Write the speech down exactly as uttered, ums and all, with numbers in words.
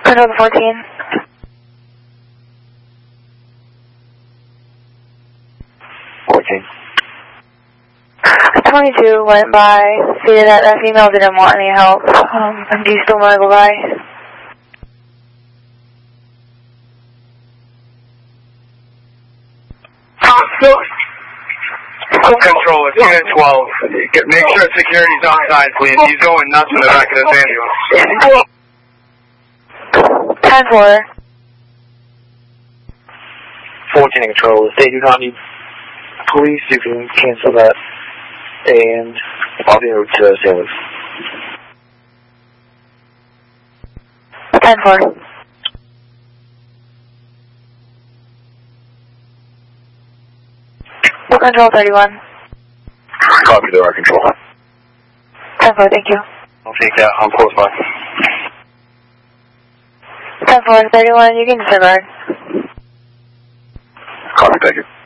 Control the fourteen. fourteen. twenty-two went by, stated that that female didn't want any help. Um, do you still want to go by? Control, it's unit twelve. Make sure security's outside, please. He's going nuts in the back of this ambulance. ten four. fourteen in control. If they do not need police, you can cancel that. And I'll be able to Saint Louis. ten four. Full control thirty-one. Copy the our control. ten four, thank you. I'll take that. I'm close by. ten four, thirty-one, you can disregard. Copy, thank you.